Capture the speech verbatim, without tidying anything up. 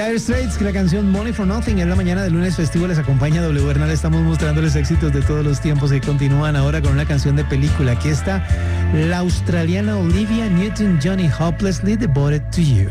Dire Straits, que la canción Money for Nothing. En la mañana del lunes festivo les acompaña W Bernal. Estamos mostrándoles éxitos de todos los tiempos que continúan ahora con una canción de película. Aquí está la australiana Olivia Newton-John, Hopelessly Devoted to You.